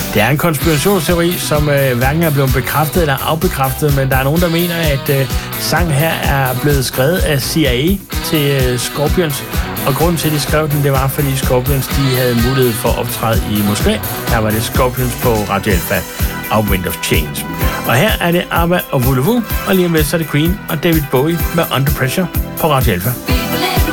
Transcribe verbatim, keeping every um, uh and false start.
Det er en konspirationsteori, som øh, hverken er blevet bekræftet eller afbekræftet, men der er nogen, der mener, at øh, sangen her er blevet skrevet af C I A til øh, Scorpions. Og grunden til, at de skrev den, det var, fordi Scorpions de havde mulighed for at optræde i Moskva. Her var det Scorpions på Radio Alpha og Wind of Change. Og her er det ABBA og Voulez-Vous, og lige om lidt så er det Queen og David Bowie med Under Pressure på Radio Alpha.